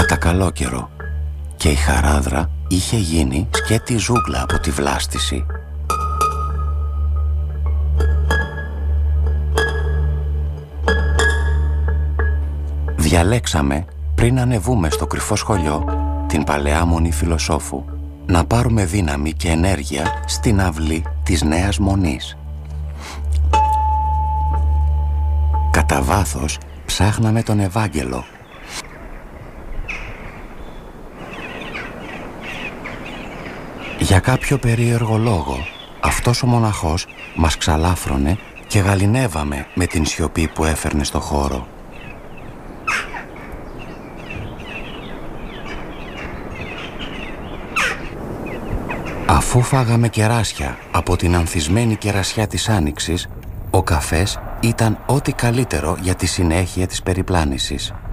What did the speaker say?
τα καλόκαιρο και η χαράδρα είχε γίνει σκέτη ζούγκλα από τη βλάστηση. Διαλέξαμε πριν ανεβούμε στο κρυφό σχολείο την παλαιά Μονή Φιλοσόφου να πάρουμε δύναμη και ενέργεια στην αυλή της Νέας Μονής. Κατά βάθος ψάχναμε τον Ευάγγελο. Για κάποιο περίεργο λόγο αυτός ο μοναχός μας ξαλάφρωνε και γαληνεύαμε με την σιωπή που έφερνε στο χώρο. Αφού φάγαμε κεράσια από την ανθισμένη κερασιά της Άνοιξης, ο καφές ήταν ό,τι καλύτερο για τη συνέχεια της περιπλάνησης.